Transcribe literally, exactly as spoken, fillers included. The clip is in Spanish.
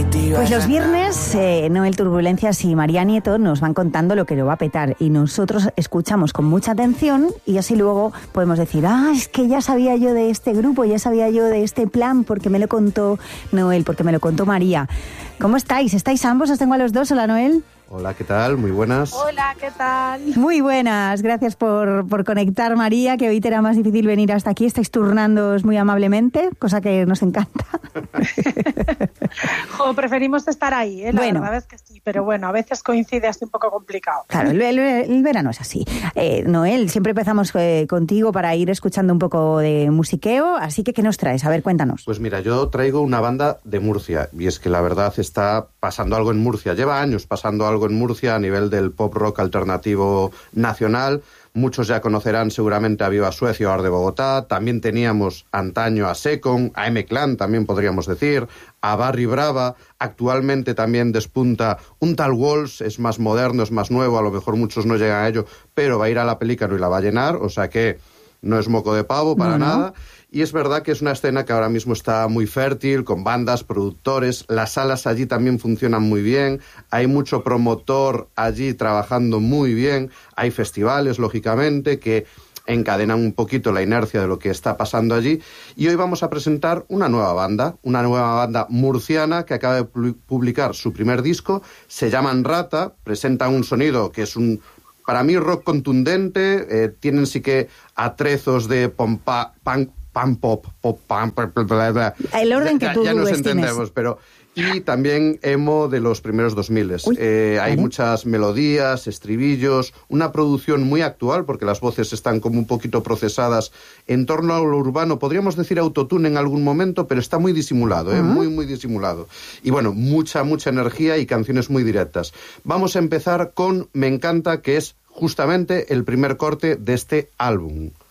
Pues los viernes, eh, Noel Turbulencias y María Nieto nos van contando lo que lo va a petar y nosotros escuchamos con mucha atención y así luego podemos decir, ah, es que ya sabía yo de este grupo, ya sabía yo de este plan porque me lo contó Noel, porque me lo contó María. ¿Cómo estáis? ¿Estáis ambos? Os tengo a los dos. Hola, Noel. Hola, ¿qué tal? Muy buenas. Hola, ¿qué tal? Muy buenas, gracias por, por conectar, María, que hoy te era más difícil venir hasta aquí. Estáis turnándoos muy amablemente, cosa que nos encanta. Jo, preferimos estar ahí, ¿eh? La bueno, verdad es que sí, pero bueno, a veces coincide así un poco complicado. Claro, el, el, el verano es así. Eh, Noel, siempre empezamos eh, contigo para ir escuchando un poco de musiqueo, así que ¿qué nos traes? A ver, cuéntanos. Pues mira, yo traigo una banda de Murcia, y es que la verdad está pasando algo en Murcia, lleva años pasando algo en Murcia a nivel del pop rock alternativo nacional. Muchos ya conocerán seguramente a Viva Suecia o Ar de Bogotá. También teníamos antaño a Secon, a M-Clan también podríamos decir, a Barry Brava. Actualmente también despunta un tal Walls, es más moderno, es más nuevo, a lo mejor muchos no llegan a ello, pero va a ir a la Pelícano y la va a llenar, o sea que no es moco de pavo para no, nada. No. Y es verdad que es una escena que ahora mismo está muy fértil, con bandas, productores, las salas allí también funcionan muy bien, hay mucho promotor allí trabajando muy bien, hay festivales, lógicamente, que encadenan un poquito la inercia de lo que está pasando allí. Y hoy vamos a presentar una nueva banda, una nueva banda murciana que acaba de publicar su primer disco, se llaman Rata, presentan un sonido que es un... para mí rock contundente, eh, tienen sí que atrezos de pompa, punk, pan pop, pop, pan, bla, bla, bla. El orden que ya, tú ya nos estimes. entendemos, pero... Y también emo de los primeros dos miles. Eh, hay vale. muchas melodías, estribillos, una producción muy actual, porque las voces están como un poquito procesadas en torno a lo urbano. Podríamos decir autotune en algún momento, pero está muy disimulado, ¿eh? Uh-huh. Muy, muy disimulado. Y bueno, mucha, mucha energía y canciones muy directas. Vamos a empezar con Me Encanta, que es justamente el primer corte de este álbum.